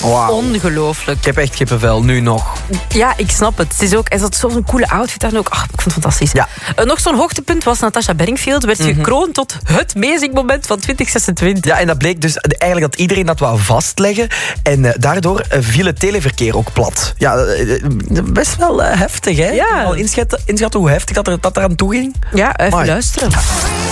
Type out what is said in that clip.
Wauw. Ongelooflijk. Ik heb echt kippenvel, nu nog. Ja, ik snap het. Hij had zo'n coole outfit aan ook. Ach, ik vond het fantastisch. Ja. Nog zo'n hoogtepunt was Natasha Bedingfield. Werd gekroond tot het amazing moment van 2026. Ja, en dat bleek dus eigenlijk dat iedereen dat wou vastleggen. En daardoor viel het televerkeer ook plat. Ja, best wel heftig, hè? Ja. Al inschatten hoe heftig dat eraan toe ging. Ja, even Amai. luisteren.